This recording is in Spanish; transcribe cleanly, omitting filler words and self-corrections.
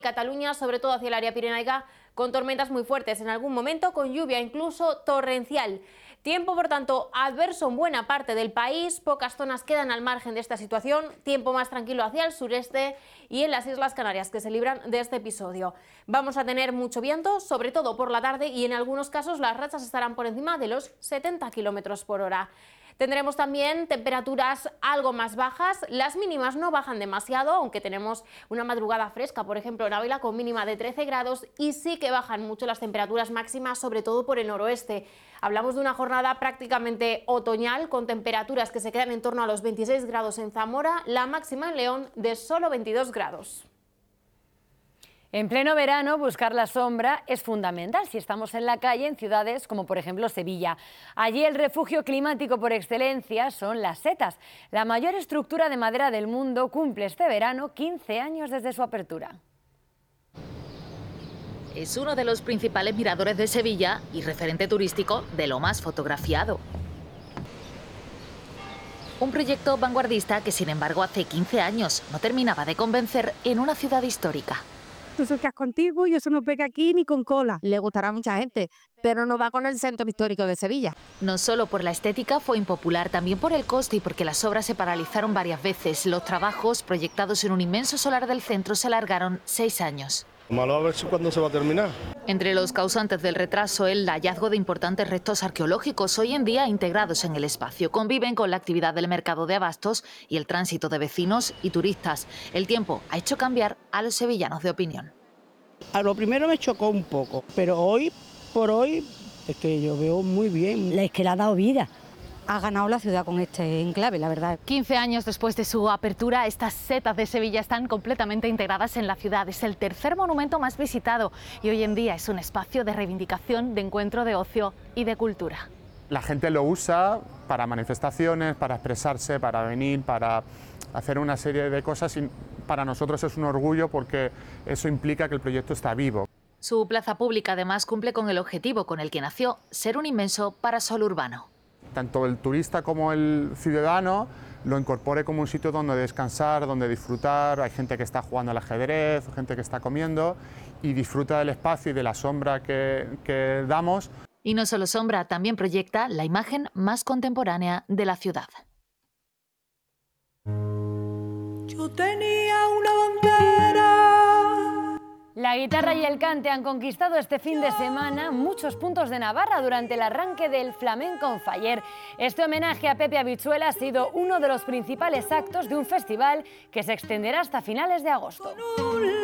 Cataluña, sobre todo hacia el área pirenaica, con tormentas muy fuertes, en algún momento con lluvia incluso torrencial. Tiempo, por tanto, adverso en buena parte del país, pocas zonas quedan al margen de esta situación, tiempo más tranquilo hacia el sureste y en las Islas Canarias, que se libran de este episodio. Vamos a tener mucho viento, sobre todo por la tarde, y en algunos casos las rachas estarán por encima de los 70 km por hora. Tendremos también temperaturas algo más bajas, las mínimas no bajan demasiado, aunque tenemos una madrugada fresca, por ejemplo en Ávila con mínima de 13 grados, y sí que bajan mucho las temperaturas máximas, sobre todo por el noroeste. Hablamos de una jornada prácticamente otoñal, con temperaturas que se quedan en torno a los 26 grados en Zamora, la máxima en León de solo 22 grados. En pleno verano, buscar la sombra es fundamental si estamos en la calle en ciudades como por ejemplo Sevilla. Allí el refugio climático por excelencia son las setas. La mayor estructura de madera del mundo cumple este verano 15 años desde su apertura. Es uno de los principales miradores de Sevilla y referente turístico de lo más fotografiado. Un proyecto vanguardista que sin embargo hace 15 años no terminaba de convencer en una ciudad histórica. Tú sos casco antiguo y eso no pega aquí ni con cola. Le gustará a mucha gente, pero no va con el centro histórico de Sevilla. No solo por la estética fue impopular, también por el coste y porque las obras se paralizaron varias veces. Los trabajos, proyectados en un inmenso solar del centro, se alargaron 6 años. Malo a ver cuándo se va a terminar. Entre los causantes del retraso, el hallazgo de importantes restos arqueológicos hoy en día integrados en el espacio. Conviven con la actividad del mercado de abastos y el tránsito de vecinos y turistas. El tiempo ha hecho cambiar a los sevillanos de opinión. A lo primero me chocó un poco, pero hoy por hoy es que yo veo muy bien. Es que le ha dado vida. Ha ganado la ciudad con este enclave, la verdad. 15 años después de su apertura, estas setas de Sevilla están completamente integradas en la ciudad. Es el tercer monumento más visitado y hoy en día es un espacio de reivindicación, de encuentro, de ocio y de cultura. La gente lo usa para manifestaciones, para expresarse, para venir, para hacer una serie de cosas y para nosotros es un orgullo porque eso implica que el proyecto está vivo. Su plaza pública además cumple con el objetivo con el que nació, ser un inmenso parasol urbano. Tanto el turista como el ciudadano lo incorpore como un sitio donde descansar, donde disfrutar. Hay gente que está jugando al ajedrez, gente que está comiendo y disfruta del espacio y de la sombra que damos. Y no solo sombra, también proyecta la imagen más contemporánea de la ciudad. Yo tenía una bandera. La guitarra y el cante han conquistado este fin de semana muchos puntos de Navarra durante el arranque del Flamenco on Fire. Este homenaje a Pepe Habichuela ha sido uno de los principales actos de un festival que se extenderá hasta finales de agosto.